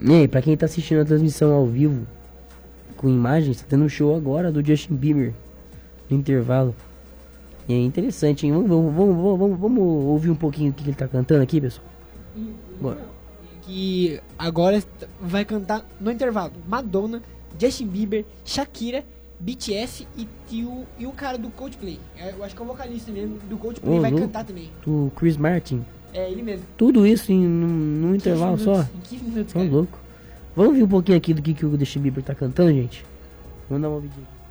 E aí, pra quem tá assistindo a transmissão ao vivo, com imagens, tá tendo um show agora do Justin Bieber, no intervalo. E é interessante, hein? Vamos ouvir um pouquinho o que ele tá cantando aqui, pessoal? Bora. Que agora vai cantar no intervalo Madonna, Justin Bieber, Shakira, BTS e o cara do Coldplay. Eu acho que é o vocalista mesmo do Coldplay, vai cantar também. O Chris Martin. É, ele mesmo. Tudo isso num intervalo minutos, só? Em 15 minutos, Tá cara. louco. Vamos ver um pouquinho aqui do que o Justin Bieber tá cantando, gente? Vamos dar uma ouvidinha aqui.